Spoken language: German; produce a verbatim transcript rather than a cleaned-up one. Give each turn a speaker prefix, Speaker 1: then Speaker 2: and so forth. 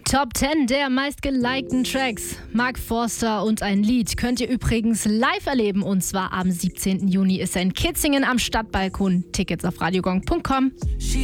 Speaker 1: Top zehn der meistgelikten Tracks. Mark Forster und ein Lied könnt ihr übrigens live erleben. Und zwar am siebzehnten Juni ist er in Kitzingen am Stadtbalkon. Tickets auf radiogong punkt com.